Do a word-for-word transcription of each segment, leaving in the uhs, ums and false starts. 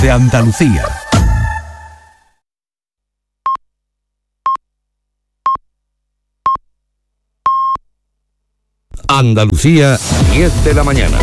de Andalucía. Andalucía, diez de la mañana.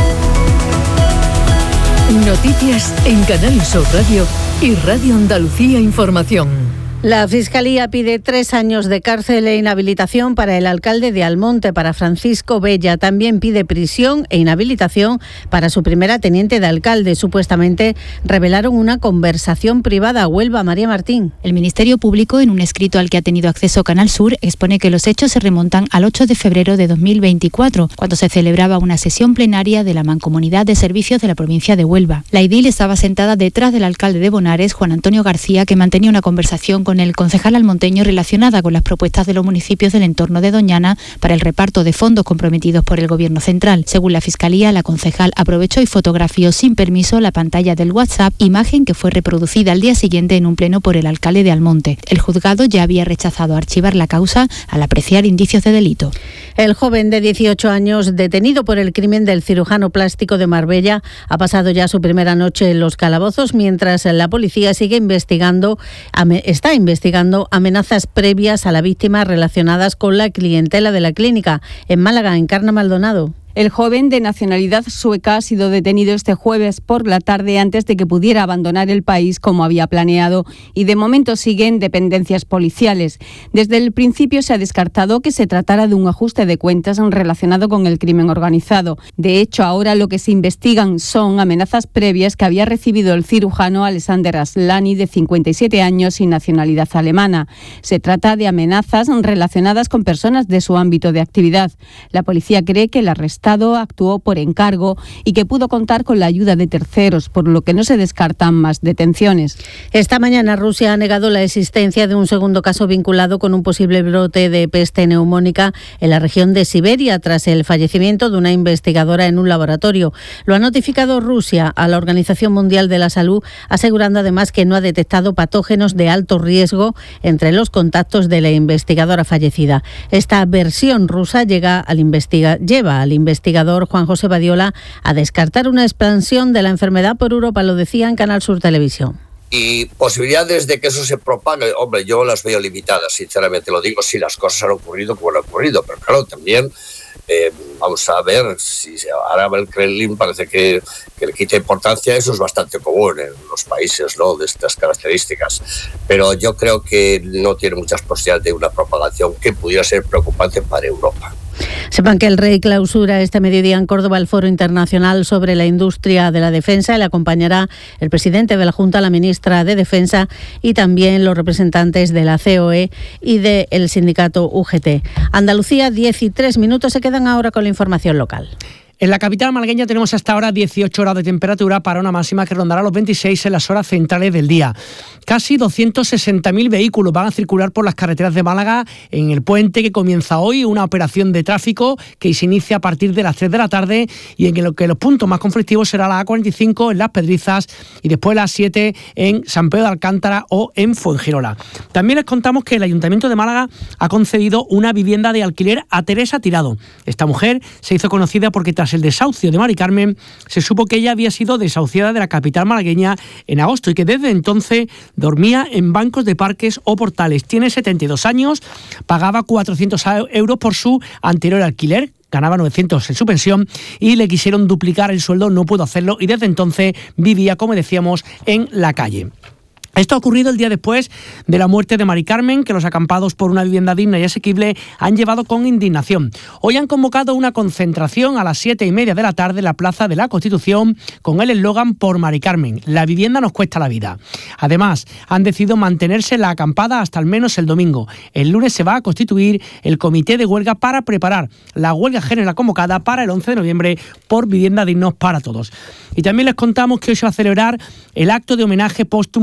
Noticias en Canal Sur Radio y Radio Andalucía Información. La Fiscalía pide tres años de cárcel e inhabilitación para el alcalde de Almonte, para Francisco Bella. También pide prisión e inhabilitación para su primera teniente de alcalde. Supuestamente revelaron una conversación privada. Huelva, María Martín. El Ministerio Público, en un escrito al que ha tenido acceso Canal Sur, expone que los hechos se remontan al ocho de febrero de dos mil veinticuatro, cuando se celebraba una sesión plenaria de la Mancomunidad de Servicios de la provincia de Huelva. La edil estaba sentada detrás del alcalde de Bonares, Juan Antonio García, que mantenía una conversación con el concejal almonteño relacionada con las propuestas de los municipios del entorno de Doñana para el reparto de fondos comprometidos por el Gobierno central. Según la Fiscalía, la concejal aprovechó y fotografió sin permiso la pantalla del WhatsApp, imagen que fue reproducida al día siguiente en un pleno por el alcalde de Almonte. El juzgado ya había rechazado archivar la causa al apreciar indicios de delito. El joven de dieciocho años, detenido por el crimen del cirujano plástico de Marbella, ha pasado ya su primera noche en los calabozos, mientras la policía sigue investigando, está investigando amenazas previas a la víctima relacionadas con la clientela de la clínica. En Málaga, Encarna Maldonado. El joven de nacionalidad sueca ha sido detenido este jueves por la tarde antes de que pudiera abandonar el país como había planeado y de momento sigue en dependencias policiales. Desde el principio se ha descartado que se tratara de un ajuste de cuentas relacionado con el crimen organizado. De hecho, ahora lo que se investigan son amenazas previas que había recibido el cirujano Alexander Aslani, de cincuenta y siete años y nacionalidad alemana. Se trata de amenazas relacionadas con personas de su ámbito de actividad. La policía cree que el arrestado actuó por encargo y que pudo contar con la ayuda de terceros, por lo que no se descartan más detenciones. Esta mañana Rusia ha negado la existencia de un segundo caso vinculado con un posible brote de peste neumónica en la región de Siberia, tras el fallecimiento de una investigadora en un laboratorio. Lo ha notificado Rusia a la Organización Mundial de la Salud, asegurando además que no ha detectado patógenos de alto riesgo entre los contactos de la investigadora fallecida. Esta versión rusa llega al investiga- lleva al investigador investigador Juan José Badiola a descartar una expansión de la enfermedad por Europa, lo decía en Canal Sur Televisión. Y posibilidades de que eso se propague, hombre, yo las veo limitadas, sinceramente lo digo, si las cosas han ocurrido como han ocurrido, pero claro, también eh, vamos a ver si ahora el Kremlin parece que, que le quita importancia. Eso es bastante común en los países, ¿no?, de estas características, pero yo creo que no tiene muchas posibilidades de una propagación que pudiera ser preocupante para Europa. Sepan que el Rey clausura este mediodía en Córdoba el Foro Internacional sobre la Industria de la Defensa. Le acompañará el presidente de la Junta, la ministra de Defensa y también los representantes de la C O E y del sindicato U G T. Andalucía, diez y tres minutos, se quedan ahora con la información local. En la capital malagueña tenemos hasta ahora dieciocho grados de temperatura para una máxima que rondará los veintiséis en las horas centrales del día. Casi doscientos sesenta mil vehículos van a circular por las carreteras de Málaga en el puente que comienza hoy, una operación de tráfico que se inicia a partir de las tres de la tarde y en lo que los puntos más conflictivos será la A cuarenta y cinco en Las Pedrizas y después la A siete en San Pedro de Alcántara o en Fuengirola. También les contamos que el Ayuntamiento de Málaga ha concedido una vivienda de alquiler a Teresa Tirado. Esta mujer se hizo conocida porque tras el desahucio de Mari Carmen se supo que ella había sido desahuciada de la capital malagueña en agosto y que desde entonces dormía en bancos de parques o portales. Tiene setenta y dos años, pagaba cuatrocientos euros por su anterior alquiler, ganaba novecientos en su pensión y le quisieron duplicar el sueldo, no pudo hacerlo y desde entonces vivía, como decíamos, en la calle. Esto ha ocurrido el día después de la muerte de Mari Carmen, que los acampados por una vivienda digna y asequible han llevado con indignación. Hoy han convocado una concentración a las siete y media de la tarde en la Plaza de la Constitución con el eslogan "Por Mari Carmen, la vivienda nos cuesta la vida". Además, han decidido mantenerse la acampada hasta al menos el domingo. El lunes se va a constituir el comité de huelga para preparar la huelga general convocada para el once de noviembre por vivienda digna para todos. Y también les contamos que hoy se va a celebrar el acto de homenaje póstumo en memoria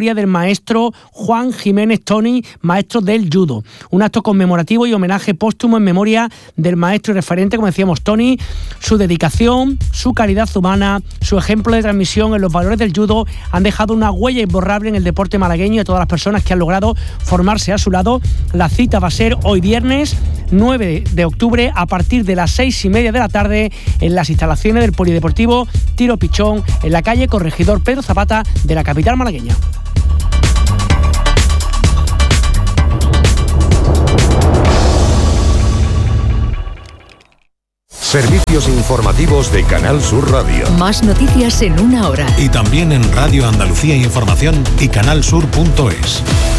memoria del maestro Juan Jiménez Tony, maestro del judo. Un acto conmemorativo y homenaje póstumo en memoria del maestro y referente, como decíamos, Tony, su dedicación, su caridad humana, su ejemplo de transmisión en los valores del judo han dejado una huella imborrable en el deporte malagueño y a todas las personas que han logrado formarse a su lado. La cita va a ser hoy viernes nueve de octubre a partir de las seis y media de la tarde en las instalaciones del Polideportivo Tiro Pichón en la calle Corregidor Pedro Zapata de la capital malagueña. Servicios informativos de Canal Sur Radio. Más noticias en una hora. Y también en Radio Andalucía Información y canalsur punto es.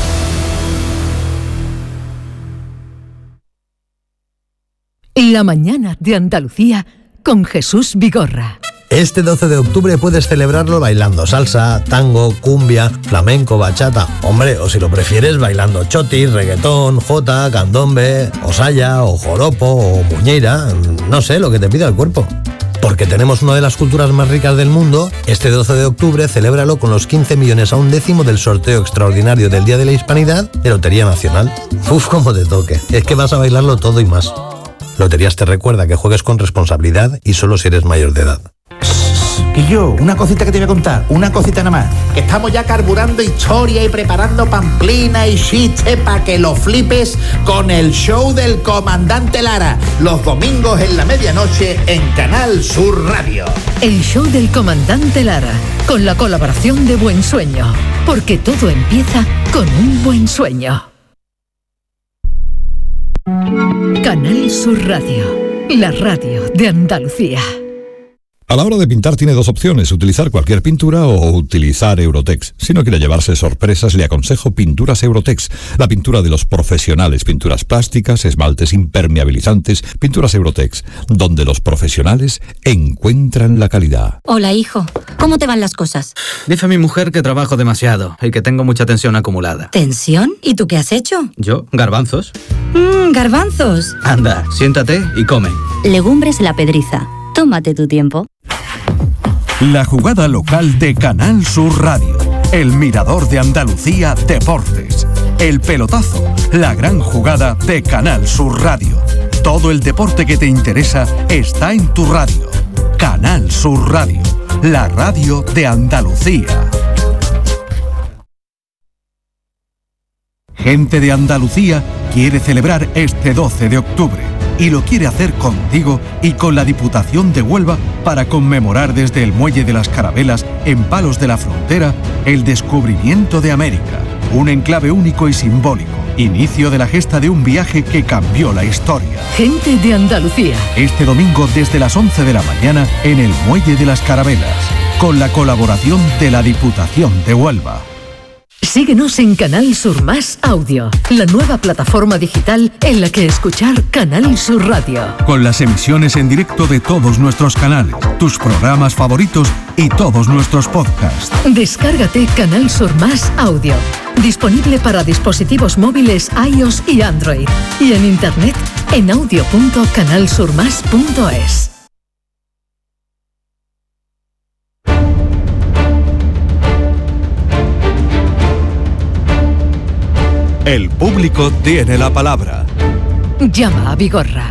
La mañana de Andalucía con Jesús Vigorra. Este doce de octubre puedes celebrarlo bailando salsa, tango, cumbia, flamenco, bachata. Hombre, o si lo prefieres, bailando chotis, reggaetón, jota, candombe, o saya, o joropo, o muñeira. No sé, lo que te pida el cuerpo. Porque tenemos una de las culturas más ricas del mundo, este doce de octubre celébralo con los quince millones a un décimo del sorteo extraordinario del Día de la Hispanidad de Lotería Nacional. Uf, cómo te toque. Es que vas a bailarlo todo y más. Loterías te recuerda que juegues con responsabilidad y solo si eres mayor de edad. Y yo, una cosita que te voy a contar, una cosita nada más. Que estamos ya carburando historia y preparando pamplina y chiste para que lo flipes con el show del Comandante Lara. Los domingos en la medianoche en Canal Sur Radio. El show del Comandante Lara, con la colaboración de Buen Sueño. Porque todo empieza con un buen sueño. Canal Sur Radio, la radio de Andalucía. A la hora de pintar tiene dos opciones, utilizar cualquier pintura o utilizar Eurotex. Si no quiere llevarse sorpresas, le aconsejo Pinturas Eurotex, la pintura de los profesionales, pinturas plásticas, esmaltes impermeabilizantes, Pinturas Eurotex, donde los profesionales encuentran la calidad. Hola, hijo, ¿cómo te van las cosas? Dice mi mujer que trabajo demasiado y que tengo mucha tensión acumulada. ¿Tensión? ¿Y tú qué has hecho? ¿Yo? ¿Garbanzos? Mmm, garbanzos. Anda, siéntate y come. Legumbres La Pedriza. Tómate tu tiempo. La jugada local de Canal Sur Radio. El Mirador de Andalucía Deportes. El pelotazo. La gran jugada de Canal Sur Radio. Todo el deporte que te interesa está en tu radio. Canal Sur Radio. La radio de Andalucía. Gente de Andalucía quiere celebrar este doce de octubre. Y lo quiere hacer contigo y con la Diputación de Huelva para conmemorar desde el Muelle de las Carabelas, en Palos de la Frontera, el descubrimiento de América. Un enclave único y simbólico. Inicio de la gesta de un viaje que cambió la historia. Gente de Andalucía. Este domingo desde las once de la mañana en el Muelle de las Carabelas, con la colaboración de la Diputación de Huelva. Síguenos en Canal Sur Más Audio, la nueva plataforma digital en la que escuchar Canal Sur Radio. Con las emisiones en directo de todos nuestros canales, tus programas favoritos y todos nuestros podcasts. Descárgate Canal Sur Más Audio, disponible para dispositivos móviles iOS y Android, y en internet en audio punto canal sur más punto es. El público tiene la palabra. Llama a Vigorra.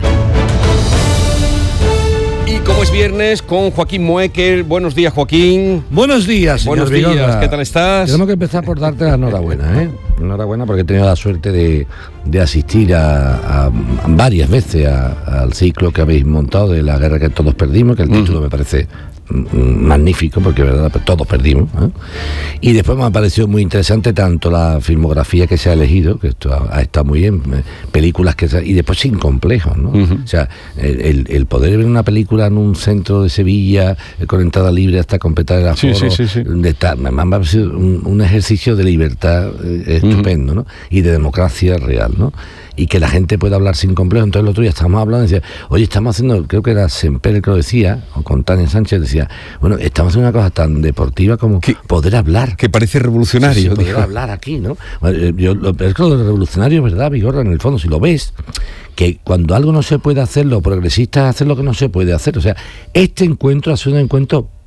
Y como es viernes, con Joaquín Moekel. Buenos días, Joaquín. Buenos días, señor Buenos Vigorra. días, ¿qué tal estás? Tenemos que empezar por darte la enhorabuena, ¿eh? Enhorabuena porque he tenido la suerte de, de asistir a, a, a varias veces a, al ciclo que habéis montado de la guerra que todos perdimos, que el título uh-huh. me parece magnífico porque verdad todos perdimos, ¿eh? Y después me ha parecido muy interesante tanto la filmografía que se ha elegido, que esto ha, ha estado muy bien, películas que se, y después sin complejos, ¿no? Uh-huh. O sea, el, el poder ver una película en un centro de Sevilla con entrada libre hasta completar el aforo, sí, sí, sí, sí. De tal, me ha parecido un, un ejercicio de libertad eh, estupendo, uh-huh. ¿no? Y de democracia real, ¿no? Y que la gente pueda hablar sin complejo. Entonces el otro día estábamos hablando y decía, oye, estamos haciendo, creo que era Semper el que lo decía, o con Tania Sánchez decía, bueno, estamos haciendo una cosa tan deportiva como ¿Qué? poder hablar. Que parece revolucionario. Sí, sí, poder hablar aquí, ¿no? Yo, lo, es que lo de revolucionario es verdad, Vigorra, en el fondo, si lo ves, que cuando algo no se puede hacer, lo progresista es hacer lo que no se puede hacer. O sea, este encuentro ha sido un encuentro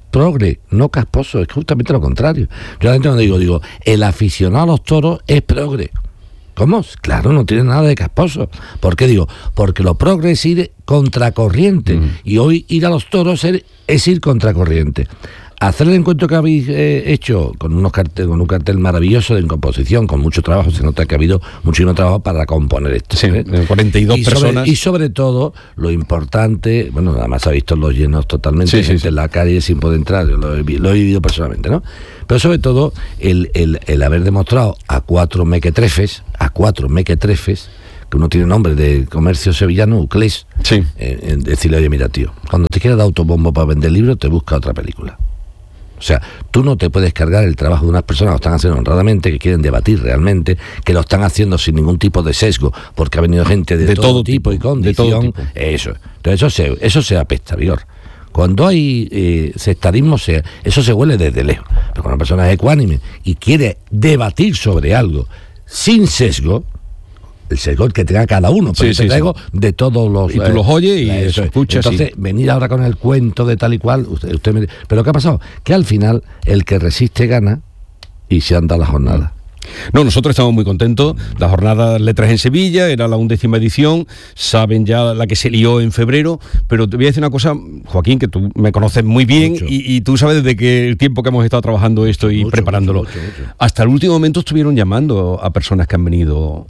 progre, no casposo, es justamente lo contrario. Yo a la gente cuando digo, digo, el aficionado a los toros es progre. ¿Cómo? Claro, no tiene nada de casposo. ¿Por qué digo? Porque lo progre es ir contracorriente. Mm. Y hoy ir a los toros es, es ir contracorriente. Hacer el encuentro que habéis eh, hecho con, unos cartel, con un cartel maravilloso de composición, con mucho trabajo, se nota que ha habido muchísimo trabajo para componer esto. Sí, ¿eh? cuarenta y dos y personas. Sobre, y sobre todo, lo importante, bueno, nada más ha visto los llenos totalmente, sí, gente sí, sí. en la calle sin poder entrar, lo he, lo he vivido personalmente, ¿no? Pero sobre todo, el, el, el haber demostrado a cuatro mequetrefes, a cuatro mequetrefes, que uno tiene nombre de comercio sevillano, Uclés, sí. eh, decirle, oye, mira, tío, cuando te quieras dar autobombo para vender libros, te busca otra película. O sea, tú no te puedes cargar el trabajo de unas personas que lo están haciendo honradamente, que quieren debatir realmente, que lo están haciendo sin ningún tipo de sesgo, porque ha venido gente de, de todo, todo tipo y condición. De todo tipo. Eso. Entonces eso se, eso se apesta, Vigor. Cuando hay eh, sectarismo, se, eso se huele desde lejos. Pero cuando una persona es ecuánime y quiere debatir sobre algo sin sesgo, el sesgo que tenga cada uno, pero sí, te sí, traigo sí. de todos los... Y tú eh, los oyes y eso escuchas. Entonces, sí. venir ahora con el cuento de tal y cual, usted, usted me... Pero ¿qué ha pasado? Que al final el que resiste gana y se anda la jornada. No, nosotros estamos muy contentos. La jornada Letras en Sevilla era la undécima edición. Saben ya la que se lió en febrero. Pero te voy a decir una cosa, Joaquín, que tú me conoces muy bien y, y tú sabes desde que el tiempo que hemos estado trabajando esto y mucho, preparándolo. Mucho, mucho, mucho. Hasta el último momento estuvieron llamando a personas que han venido...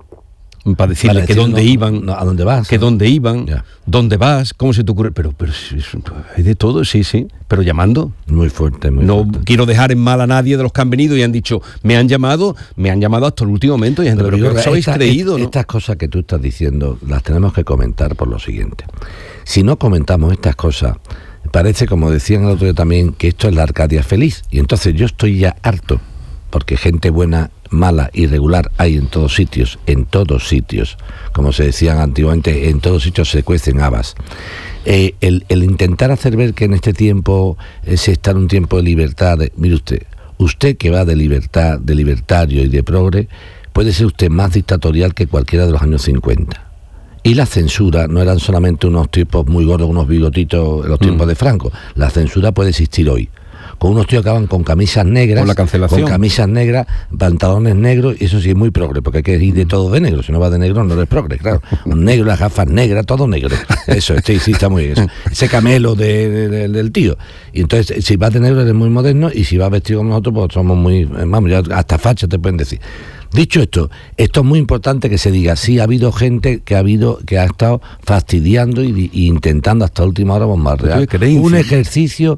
para decirle para que dónde no, iban, no, a dónde vas, que dónde iban, ya. dónde vas, cómo se te ocurre, pero pero hay de todo, sí, sí, pero llamando. Muy fuerte, muy no fuerte. quiero dejar en mal a nadie de los que han venido y han dicho, me han llamado, me han llamado hasta el último momento y gente, pero, pero digo, ¿qué os habéis esta, creído? Esta, ¿no? Estas cosas que tú estás diciendo las tenemos que comentar por lo siguiente. Si no comentamos estas cosas, parece, como decían el otro día también, que esto es la Arcadia feliz, y entonces yo estoy ya harto, porque gente buena, mala, irregular hay en todos sitios, en todos sitios, como se decían antiguamente, en todos sitios se cuecen habas. Eh, el, el intentar hacer ver que en este tiempo eh, se está en un tiempo de libertad, de, mire usted, usted que va de libertad, de libertario y de progre, puede ser usted más dictatorial que cualquiera de los años cincuenta. Y la censura no eran solamente unos tipos muy gordos, unos bigotitos en los tiempos mm. de Franco, la censura puede existir hoy. Con unos tíos que van con camisas negras, con la cancelación, con camisas negras, pantalones negros, y eso sí es muy progre, porque hay que ir de todo de negro, si no vas de negro no eres progre, claro. Un negro, las gafas negras, todo negro. Eso, sí, sí, está muy bien. Eso. Ese camelo de, de, de, del tío. Y entonces, si vas de negro eres muy moderno, y si vas vestido como nosotros, pues somos muy, vamos, ya hasta facha te pueden decir. Dicho esto, esto es muy importante que se diga, sí, ha habido gente que ha habido que ha estado fastidiando y, y intentando hasta última hora bombardear. Un ejercicio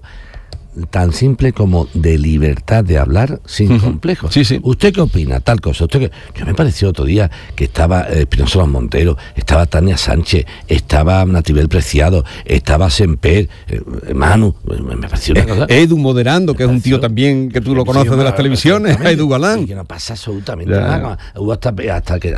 tan simple como de libertad de hablar sin uh-huh. complejos. Sí, sí. ¿Usted qué opina? Tal cosa. ¿Usted qué? Yo me pareció otro día que estaba eh, Espinosa Los Monteros, estaba Tania Sánchez, estaba Natibel Preciado, estaba Semper, eh, Manu, me, me pareció una cosa... Edu moderando, que es un tío también que tú lo conoces sí, de las televisiones, Edu Galán. Y que no pasa absolutamente ya. nada. Hubo hasta, hasta que...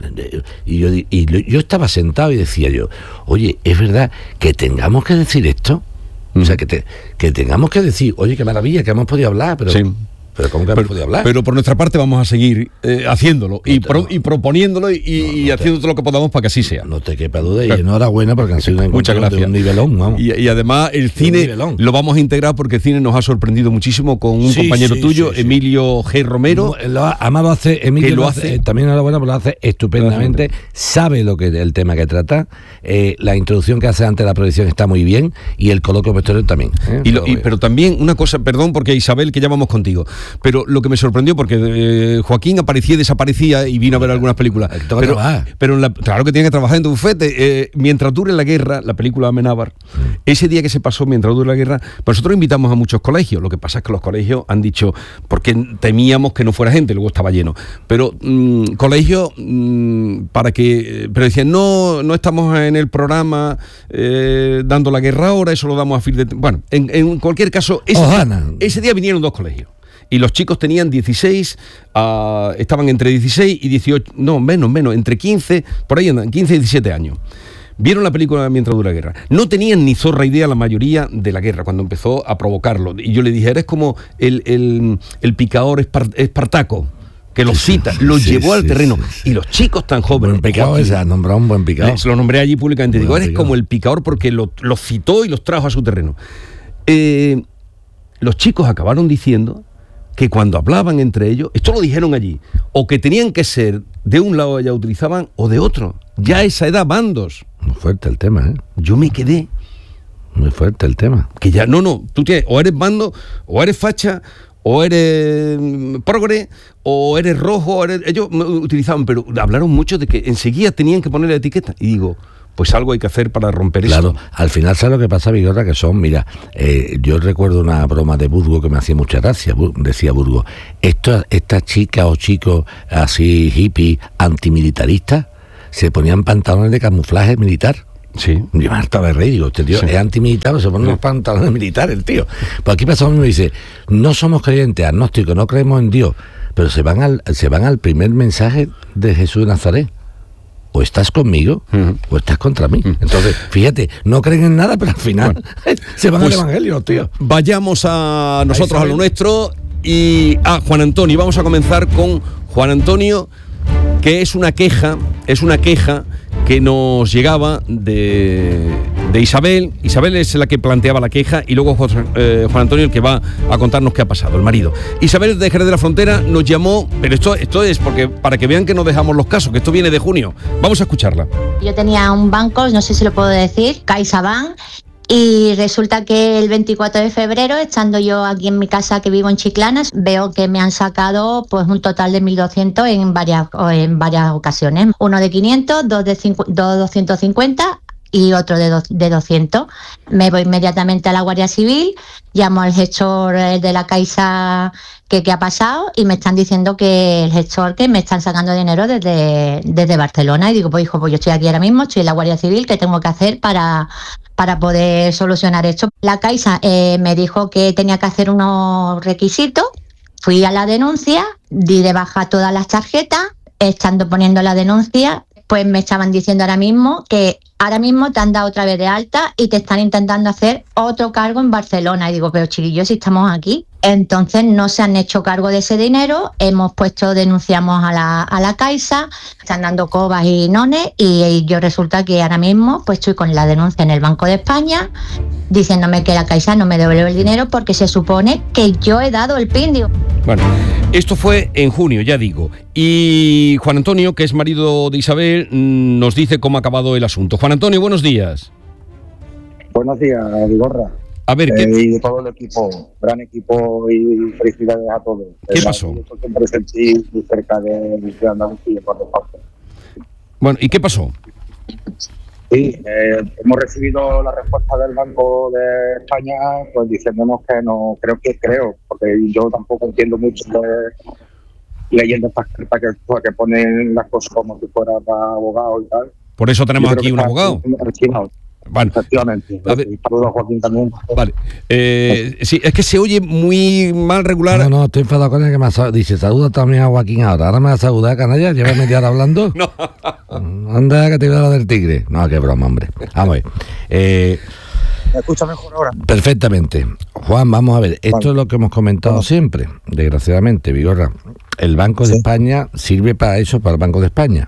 Y yo, y yo estaba sentado y decía yo, oye, ¿es verdad que tengamos que decir esto? O sea, que, te, que tengamos que decir, oye, qué maravilla, que hemos podido hablar, pero... Sí. Pero ¿cómo que hemos podido hablar? Pero por nuestra parte vamos a seguir eh, haciéndolo no y, te, pro, no. y proponiéndolo y, y, no, no y haciendo te, todo lo que podamos para que así sea. No te quepa duda y enhorabuena porque han sido un Muchas gracias. de un nivelón. Vamos. Y, y además el cine lo vamos a integrar porque el cine nos ha sorprendido muchísimo con un sí, compañero sí, tuyo, sí, sí. Emilio G. Romero. No, lo ha, además lo hace, Emilio que lo hace, hace, también enhorabuena, pero lo hace estupendamente, sabe lo que el tema que trata, eh, la introducción que hace antes de la proyección está muy bien y el coloquio posterior también. ¿eh? Y lo, y, pero también una cosa, perdón porque Isabel, que ya vamos contigo, pero lo que me sorprendió porque eh, Joaquín aparecía y desaparecía y vino a ver algunas películas. Pero, pero en la, claro que tiene que trabajar en tu bufete. Eh, mientras dure la guerra, la película Amenábar, mm. ese día que se pasó mientras dure la guerra, nosotros invitamos a muchos colegios. Lo que pasa es que los colegios han dicho, porque temíamos que no fuera gente, luego estaba lleno. Pero mmm, colegios mmm, para que, pero decían, no, no estamos en el programa eh, dando la guerra ahora, eso lo damos a fin de... Bueno, en, en cualquier caso, ese, ese día vinieron dos colegios. Y los chicos tenían dieciséis, uh, estaban entre dieciséis y dieciocho, no, menos, menos, entre quince, por ahí andan, quince y diecisiete años. Vieron la película Mientras dura la guerra. No tenían ni zorra idea la mayoría de la guerra cuando empezó a provocarlo. Y yo le dije, eres como el, el, el picador espart- Espartaco, que los cita, los sí, llevó sí, al terreno. Sí, sí. Y los chicos tan jóvenes... Buen picador, ese ha nombrado un buen picador. Se lo nombré allí públicamente. Buen Digo, eres picador. Como el picador porque los lo citó y los trajo a su terreno. Eh... los chicos acabaron diciendo que cuando hablaban entre ellos, esto lo dijeron allí, o que tenían que ser de un lado ya utilizaban o de otro. Ya a esa edad bandos. Muy fuerte el tema, ¿eh? Yo me quedé. Muy fuerte el tema. Que ya, no, no, tú tienes, o eres bando, o eres facha, o eres progre, o eres rojo, o eres... Ellos utilizaban, pero hablaron mucho de que enseguida tenían que poner la etiqueta. Y digo, pues algo hay que hacer para romper claro, eso. Claro, al final, ¿sabes lo que pasa, Vigorra? Que son, mira, eh, yo recuerdo una broma de Burgo que me hacía mucha gracia. Decía Burgo, estas esta chicas o chicos así hippies antimilitaristas se ponían pantalones de camuflaje militar. Sí. Yo me hartaba de reír, digo, este tío sí. es antimilitar, se pone unos pantalones militares, el tío. Pues aquí pasa lo mismo, dice, no somos creyentes, agnósticos, no creemos en Dios, pero se van al, se van al primer mensaje de Jesús de Nazaret. O estás conmigo, uh-huh. o estás contra mí. Uh-huh. Entonces, fíjate, no creen en nada, pero al final bueno, se van pues al evangelio, tío. Vayamos a nosotros, a lo nuestro, y a Juan Antonio. Vamos a comenzar con Juan Antonio, que es una queja, es una queja que nos llegaba de, de Isabel. Isabel es la que planteaba la queja y luego eh, Juan Antonio el que va a contarnos qué ha pasado, el marido. Isabel de Jerez de la Frontera nos llamó, pero esto, esto es porque para que vean que no dejamos los casos, que esto viene de junio. Vamos a escucharla. Yo tenía un banco, no sé si lo puedo decir, CaixaBank, y resulta que el veinticuatro de febrero, estando yo aquí en mi casa que vivo en Chiclana, veo que me han sacado pues un total de mil doscientos en varias, en varias ocasiones. Uno de quinientos, dos de, cincu- dos de doscientos cincuenta y otro de, do- de doscientos. Me voy inmediatamente a la Guardia Civil, llamo al gestor de la Caixa que, que ha pasado y me están diciendo que el gestor que me están sacando dinero desde, desde Barcelona. Y digo, pues hijo, pues yo estoy aquí ahora mismo, estoy en la Guardia Civil, ¿qué tengo que hacer para... para poder solucionar esto? La Caixa eh, me dijo que tenía que hacer unos requisitos, fui a la denuncia, di de baja todas las tarjetas, estando poniendo la denuncia, pues me estaban diciendo ahora mismo que ahora mismo te han dado otra vez de alta y te están intentando hacer otro cargo en Barcelona. Y digo, pero chiquillos, si estamos aquí. Entonces no se han hecho cargo de ese dinero, hemos puesto, denunciamos a la, a la Caixa, están dando cobas y nones y, y yo resulta que ahora mismo pues estoy con la denuncia en el Banco de España diciéndome que la Caixa no me devuelve el dinero porque se supone que yo he dado el PIN. Digo. Bueno, esto fue en junio, ya digo, y Juan Antonio, que es marido de Isabel, nos dice cómo ha acabado el asunto. Juan Antonio, buenos días. Buenos días, Vigorra. A ver, ¿qué? Eh, y de todo el equipo, gran equipo y felicidades a todos. ¿Qué ¿verdad? pasó? Yo siempre sentí muy cerca de, de Andalucía por de parte. Bueno, ¿y qué pasó? Sí, eh, hemos recibido la respuesta del Banco de España, pues diciéndonos que no, creo que creo, porque yo tampoco entiendo mucho de, leyendo estas cartas que, pues, que ponen las cosas como si fuera para abogados y tal. Por eso tenemos aquí un abogado. Archivado. Bueno, efectivamente. Saludos a Joaquín también. Vale. Eh, sí, es que se oye muy mal regular. No, no, estoy enfadado con él que me ha, dice, saluda también a Joaquín ahora. Ahora me va a saludar, canalla, lleva media hora hablando. No. Anda, que te voy a hablar del tigre. No, qué broma, hombre. Vamos a ver. Eh, ¿Me escucha mejor ahora? Perfectamente. Juan, vamos a ver. Esto vale. es lo que hemos comentado vale. siempre, desgraciadamente, Vigorra. El Banco ¿Sí? de España sirve para eso, para el Banco de España.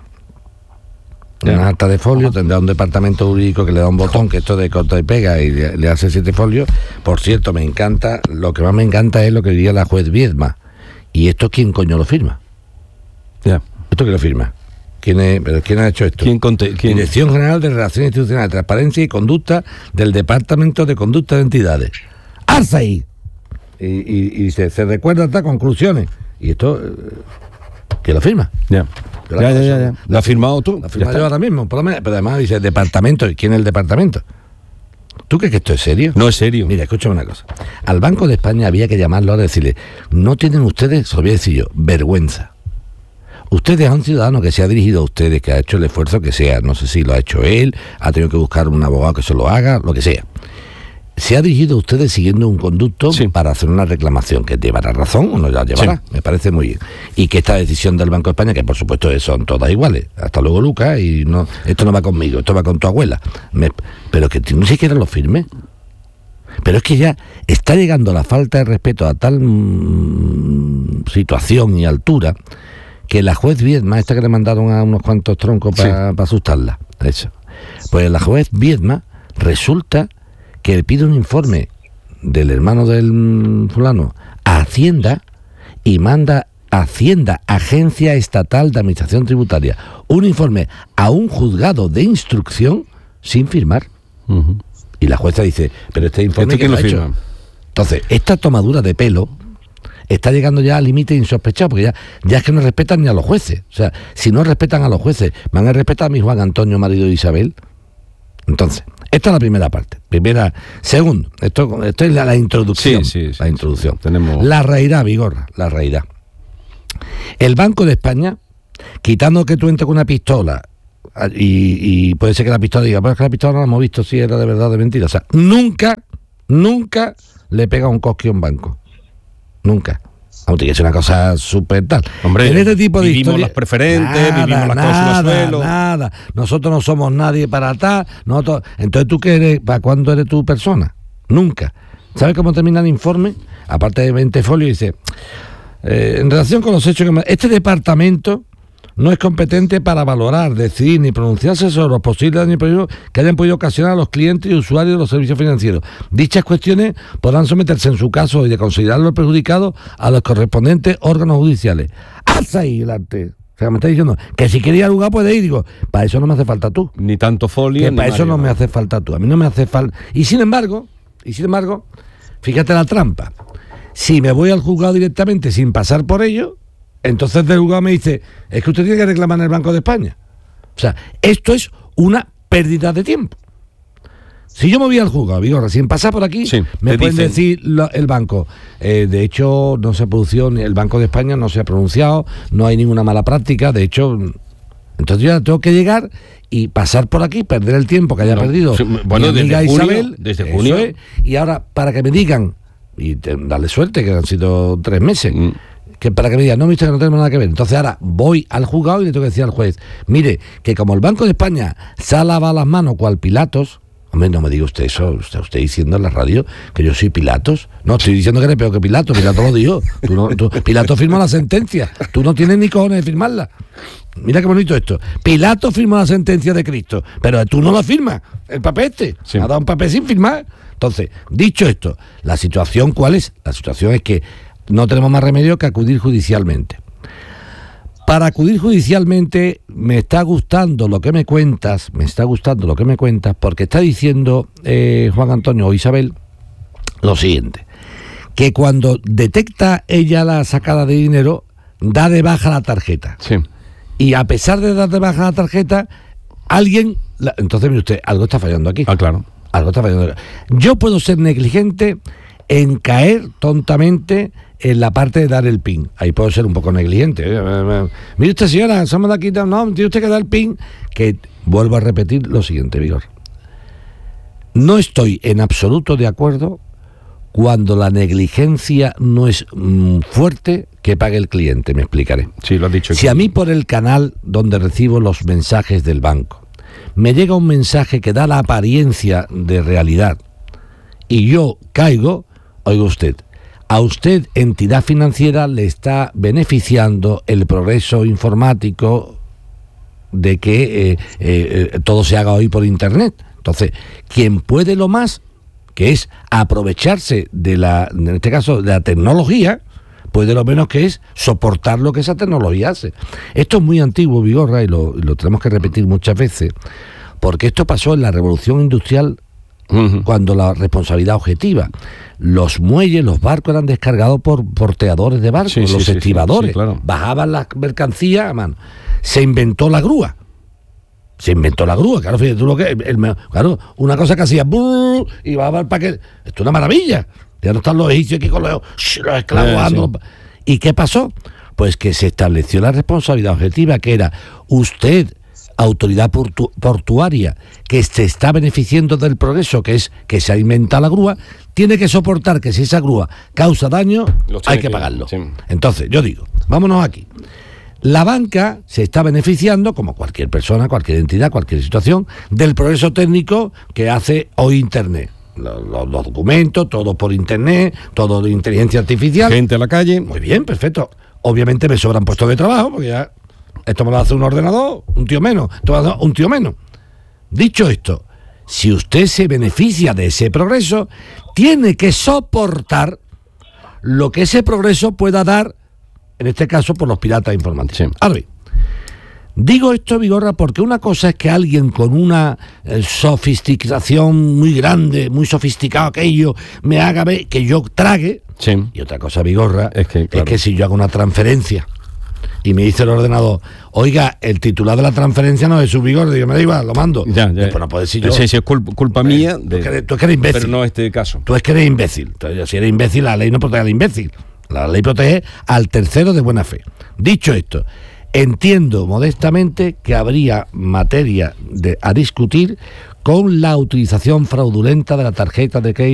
Una acta de folio, tendrá un departamento jurídico que le da un botón, que esto de corta y pega y le, le hace siete folios. Por cierto, me encanta, lo que más me encanta es lo que diría la juez Viedma. ¿Y esto quién coño lo firma? Ya. ¿Esto quién lo firma? ¿Quién, es, pero ¿quién ha hecho esto? ¿Quién conte, quién? Dirección General de Relaciones Institucionales, Transparencia y Conducta del Departamento de Conducta de Entidades. ¡Arza ahí! Y, y, y se, se recuerda hasta conclusiones. Y esto... ¿Quién lo firma? Ya. Ya, ya, ya, ya. ¿Lo has firmado tú? Lo firma yo ahora mismo, pero además dice departamento. ¿Y quién es el departamento? ¿Tú crees que esto es serio? No es serio. Mira, escúchame una cosa. Al Banco de España había que llamarlo a decirle, no tienen ustedes, se lo voy a decir yo, vergüenza. Ustedes a un ciudadano que se ha dirigido a ustedes, que ha hecho el esfuerzo que sea, no sé si lo ha hecho él, ha tenido que buscar un abogado que se lo haga, lo que sea. Se ha dirigido a ustedes siguiendo un conducto sí. para hacer una reclamación, que llevará razón o no la llevará, sí. me parece muy bien. Y que esta decisión del Banco de España, que por supuesto son todas iguales, hasta luego Lucas, y no, esto no va conmigo, esto va con tu abuela, me, pero que ni siquiera lo firme. Pero es que ya está llegando la falta de respeto a tal mmm, situación y altura, que la juez Viedma, esta que le mandaron a unos cuantos troncos para sí. pa asustarla, eso. Pues la juez Viedma resulta que le pide un informe del hermano del fulano a Hacienda y manda Hacienda, Agencia Estatal de Administración Tributaria, un informe a un juzgado de instrucción sin firmar. Uh-huh. Y la jueza dice, pero este informe ¿Este quién lo lo firma? Entonces, esta tomadura de pelo está llegando ya al límite insospechado, porque ya, ya es que no respetan ni a los jueces. O sea, si no respetan a los jueces, ¿van a respetar a mi Juan Antonio, marido de Isabel? Entonces, esta es la primera parte. Primera, segundo, esto, esto es la, la introducción. Sí, sí, sí, la introducción. Sí, tenemos... La realidad, Vigorra, la realidad. El Banco de España, quitando que tú entres con una pistola, y, y puede ser que la pistola diga, pues es que la pistola no la hemos visto si era de verdad o de mentira. O sea, nunca, nunca le pega un cosquillo a un banco. Nunca. Aunque es una cosa súper tal. Hombre, en este tipo de vivimos historia, las preferentes, nada, vivimos las nada, cláusulas suelo. Nada, nosotros no somos nadie para tal. Nosotros, entonces, ¿tú qué eres? ¿Para cuándo eres tu persona? Nunca. ¿Sabes cómo termina el informe? Aparte de veinte folios, dice, eh, en relación con los hechos que... Este departamento no es competente para valorar, decidir ni pronunciarse sobre los posibles daños y peligros que hayan podido ocasionar a los clientes y usuarios de los servicios financieros. Dichas cuestiones podrán someterse en su caso y de considerarlo perjudicado a los correspondientes órganos judiciales. ¡Haz ahí el arte! O sea, me está diciendo que si quería lugar puede ir. Digo, para eso no me hace falta tú. Ni tanto folio. Que ni para eso Mario, no me hace falta tú. A mí no me hace falta. Y sin embargo, y sin embargo, fíjate la trampa. Si me voy al juzgado directamente sin pasar por ello, entonces del juzgado me dice, es que usted tiene que reclamar en el Banco de España. O sea, esto es una pérdida de tiempo. Si yo me voy al juzgado, digo, sin pasar por aquí, sí, me pueden dicen... decir lo, el banco. Eh, de hecho, no se ha producido, el Banco de España no se ha pronunciado, no hay ninguna mala práctica. De hecho, entonces yo tengo que llegar y pasar por aquí, perder el tiempo que haya no, perdido. Sí, bueno, mi amiga desde junio, Isabel, desde junio. Es, y ahora, para que me digan, y te, darle suerte, que han sido tres meses, mm. que para que me digan, no, mister, que no tenemos nada que ver. Entonces ahora voy al juzgado y le tengo que decir al juez, mire, que como el Banco de España se ha lavado las manos cual Pilatos. Hombre, no me diga usted eso, está usted diciendo en la radio que yo soy Pilatos. No, estoy diciendo que eres peor que Pilatos, Pilatos lo dijo. Tú no, tú, Pilatos firmó la sentencia, tú no tienes ni cojones de firmarla. Mira qué bonito esto. Pilatos firmó la sentencia de Cristo, pero tú no la firmas, el papel este. Sí. Ha dado un papel sin firmar. Entonces, dicho esto, ¿la situación cuál es? La situación es que no tenemos más remedio que acudir judicialmente. Para acudir judicialmente me está gustando lo que me cuentas, me está gustando lo que me cuentas, porque está diciendo eh, Juan Antonio o Isabel lo siguiente, que cuando detecta ella la sacada de dinero, da de baja la tarjeta. Sí. Y a pesar de dar de baja la tarjeta, alguien... La, entonces, mire usted, algo está fallando aquí. Ah, claro. Algo está fallando. Yo puedo ser negligente en caer tontamente en la parte de dar el pin. Ahí puedo ser un poco negligente. Mire usted, señora, somos de aquí, no, tiene usted que dar el pin. Que vuelvo a repetir lo siguiente, Vigor. No estoy en absoluto de acuerdo cuando la negligencia no es mm, fuerte que pague el cliente. Me explicaré. Sí, lo has dicho. Si a mí por el canal donde recibo los mensajes del banco me llega un mensaje que da la apariencia de realidad y yo caigo, oiga usted, a usted, entidad financiera, le está beneficiando el progreso informático de que eh, eh, todo se haga hoy por Internet. Entonces, quien puede lo más, que es aprovecharse de la, en este caso, de la tecnología, puede lo menos que es soportar lo que esa tecnología hace. Esto es muy antiguo, Vigorra, y lo, y lo tenemos que repetir muchas veces, porque esto pasó en la Revolución Industrial. Uh-huh. Cuando la responsabilidad objetiva, los muelles, los barcos eran descargados por porteadores de barcos, sí, los sí, estibadores, sí, sí, claro. Bajaban las mercancías a mano. Se inventó la grúa. Se inventó la grúa, claro, fíjate tú lo que el, el, claro, una cosa que hacía brrr, y bajaba el paquete. Esto es una maravilla. Ya no están los egipcios aquí con los, los esclavos. Eh, sí. ¿Y qué pasó? Pues que se estableció la responsabilidad objetiva, que era usted, autoridad portu- portuaria, que se está beneficiando del progreso, que es que se ha inventado la grúa, tiene que soportar que si esa grúa causa daño, hay que, que pagarlo. Sí. Entonces, yo digo, vámonos aquí. La banca se está beneficiando, como cualquier persona, cualquier entidad, cualquier situación, del progreso técnico que hace hoy Internet. Los, los, los documentos, todo por Internet, todo de inteligencia artificial. Gente a la calle. Muy bien, perfecto. Obviamente me sobran puestos de trabajo, porque ya... Esto me lo hace un ordenador, un tío menos, esto me lo hace un tío menos. Dicho esto, si usted se beneficia de ese progreso, tiene que soportar lo que ese progreso pueda dar, en este caso, por los piratas informáticos. Sí. Ahora bien, digo esto, Vigorra, porque una cosa es que alguien con una eh, sofisticación muy grande, muy sofisticado aquello, me haga ver que yo trague, sí. Y otra cosa, Vigorra, es que, claro. es que si yo hago una transferencia y me dice el ordenador, oiga, el titular de la transferencia no es su Vigorra, digo, me da igual, lo mando. Ya, ya. Después no puedo decir yo. Sí, sí, es culpa, culpa pues, mía. De, tú, que eres, tú es que eres imbécil. Pero no este caso. Tú es que eres imbécil. Entonces, si eres imbécil, la ley no protege al imbécil. La ley protege al tercero de buena fe. Dicho esto, entiendo modestamente que habría materia de, a discutir con la utilización fraudulenta de la tarjeta de crédito